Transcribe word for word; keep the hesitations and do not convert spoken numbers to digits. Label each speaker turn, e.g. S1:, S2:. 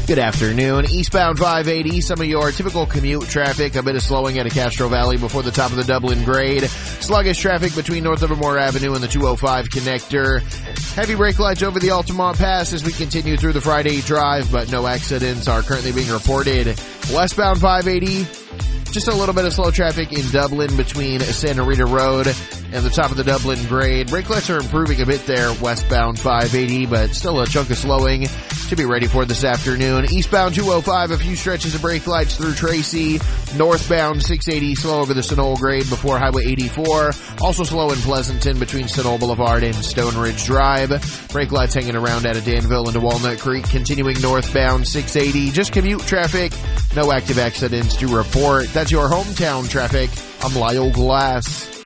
S1: Good afternoon. Eastbound five eighty, some of your typical commute traffic, a bit of slowing at a Castro Valley before the top of the Dublin grade. Sluggish traffic between North Livermore Avenue and the two oh five connector. Heavy brake lights over the Altamont Pass as we continue through the Friday drive, but no accidents are currently being reported. Westbound five eighty, just a little bit of slow traffic in Dublin between Santa Rita Road and the top of the Dublin grade. Brake lights are improving a bit there, westbound five eighty, but still a chunk of slowing to be ready for this afternoon. Eastbound two oh five, a few stretches of brake lights through Tracy. Northbound six eighty, slow over the Sunol grade before Highway eighty-four. Also slow in Pleasanton between Sunol Boulevard and Stone Ridge Drive. Brake lights hanging around out of Danville into Walnut Creek. Continuing northbound six eighty, just commute traffic. No active accidents to report. That's your hometown traffic. I'm Lyle Glass.